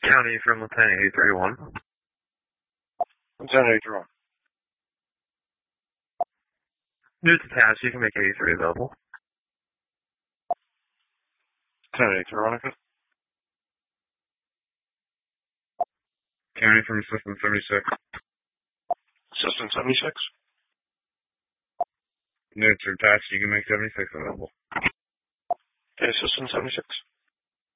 County from Lieutenant 831. Lieutenant 831. News attached, you can make 83 available. Lieutenant 831, okay. County from Assistant 76. Assistant 76. Notes are attached, you can make 76 available. Okay, Assistant 76.